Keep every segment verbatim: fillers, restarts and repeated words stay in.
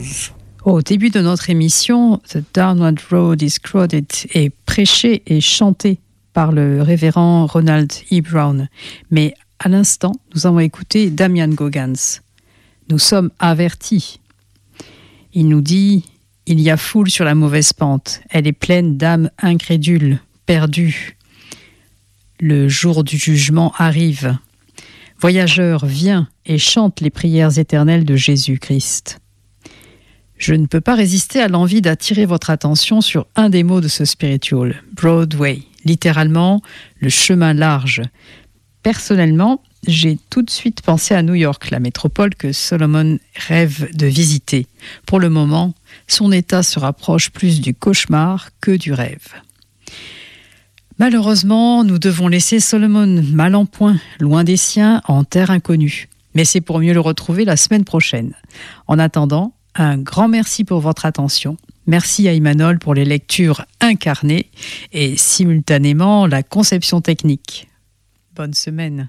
chose. Au début de notre émission, The Downward Road is Crowded est prêché et chanté par le révérend Ronald E. Brown. Mais à l'instant, nous avons écouté Damian Goggans. Nous sommes avertis. Il nous dit « Il y a foule sur la mauvaise pente. Elle est pleine d'âmes incrédules, perdues. Le jour du jugement arrive. Voyageur, viens et chante les prières éternelles de Jésus-Christ. » Je ne peux pas résister à l'envie d'attirer votre attention sur un des mots de ce spiritual, Broadway, littéralement le chemin large. Personnellement, j'ai tout de suite pensé à New York, la métropole que Solomon rêve de visiter. Pour le moment, son état se rapproche plus du cauchemar que du rêve. Malheureusement, nous devons laisser Solomon mal en point, loin des siens, en terre inconnue. Mais c'est pour mieux le retrouver la semaine prochaine. En attendant, un grand merci pour votre attention. Merci à Emmanuel pour les lectures incarnées et simultanément la conception technique. Bonne semaine.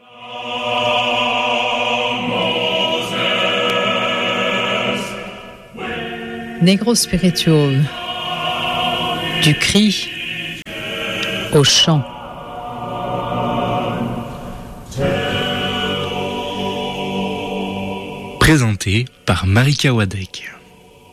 Negro Spiritual. Du cri au chant. Présenté par Marika Wadek.